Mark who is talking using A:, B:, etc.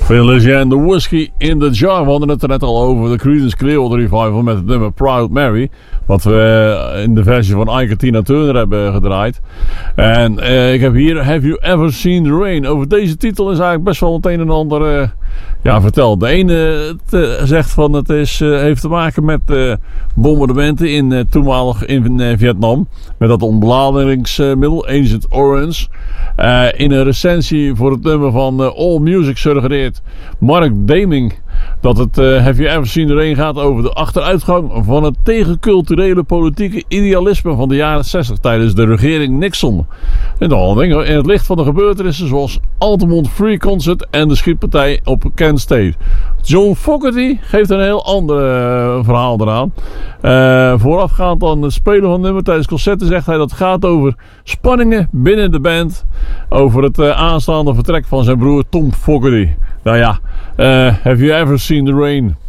A: Phyllis and the Whiskey in the Jar. We hadden het er net al over de Creedence Clearwater Revival met het nummer Proud Mary. Wat we in de versie van Ike en Tina Turner hebben gedraaid. En ik heb hier Have You Ever Seen the Rain. Over deze titel is eigenlijk best wel het een en ander verteld. De ene zegt van het heeft te maken met bombardementen in toenmalig in Vietnam. Met dat ontbladeringsmiddel Agent Orange. In een recensie voor het nummer van All Music suggereert Mark Deming dat het Have You Ever Seen the Rain gaat over de achteruitgang van het tegenculturele politieke idealisme van de jaren 60 tijdens de regering Nixon. In het licht van de gebeurtenissen zoals Altamont Free Concert en de schietpartij op Kent State. John Fogerty geeft een heel ander verhaal eraan. Voorafgaand aan het spelen van het nummer tijdens concerten zegt hij dat het gaat over spanningen binnen de band. Over het aanstaande vertrek van zijn broer Tom Fogerty. Nou ja, Have You Ever Seen the Rain?